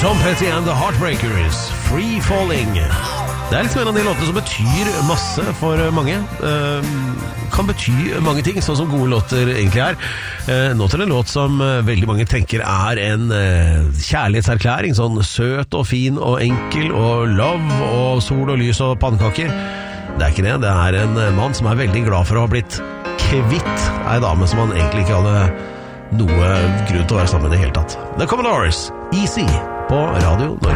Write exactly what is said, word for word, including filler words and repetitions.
Tom Petty and the Heartbreakers, Free Falling. Det er liksom en av de låtene som betyr masse for mange. Eh, kan bety mange ting, sånn som gode låter egentlig er. Eh, nå til en låt som veldig mange tenker er en eh, kjærlighetserklæring, sånn søt og fin og enkel og love og sol og lys og pannekaker. Det er ikke det, det er en mann som er veldig glad for å ha blitt kvitt ei dame som han egentlig ikke hadde noe grunn til å være sammen med i det hele tatt. The Commodores, Easy på Radio Norge.